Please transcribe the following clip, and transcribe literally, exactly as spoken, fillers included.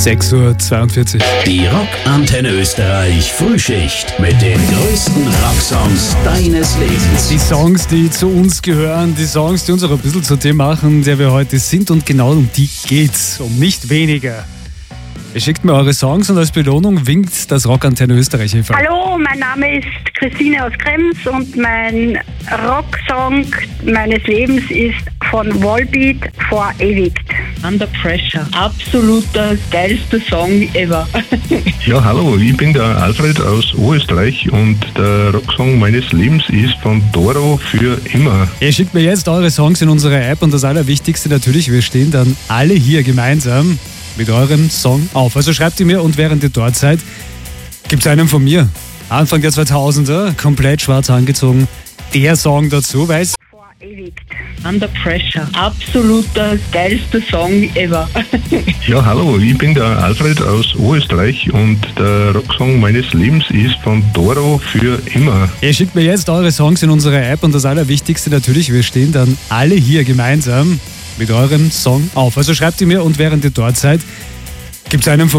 sechs Uhr zweiundvierzig. Die Rockantenne Österreich Frühschicht mit den größten Rocksongs deines Lebens. Die Songs, die zu uns gehören, die Songs, die uns auch ein bisschen zu dem machen, der wir heute sind, und genau um die geht's, um nicht weniger. Ihr schickt mir eure Songs und als Belohnung winkt das Rockantenne Österreich Hilfe. Hallo, mein Name ist Christine aus Krems und mein Rocksong meines Lebens ist von Volbeat Verewigt. Under Pressure. Absoluter geilster Song ever. Ja, hallo, ich bin der Alfred aus Oberösterreich und der Rocksong meines Lebens ist von Doro für immer. Ihr schickt mir jetzt eure Songs in unsere App und das Allerwichtigste natürlich, wir stehen dann alle hier gemeinsam mit eurem Song auf. Also schreibt ihr mir und während ihr dort seid, gibt es einen von mir. Anfang der zweitausender, komplett schwarz angezogen, der Song dazu, weiß. Verewigt. Under Pressure. Absoluter geilster Song ever. Ja, hallo, ich bin der Alfred aus Oberösterreich und der Rocksong meines Lebens ist von Doro für immer. Ihr schickt mir jetzt eure Songs in unsere App und das Allerwichtigste natürlich, wir stehen dann alle hier gemeinsam mit eurem Song auf. Also schreibt ihr mir und während ihr dort seid, gibt es einen von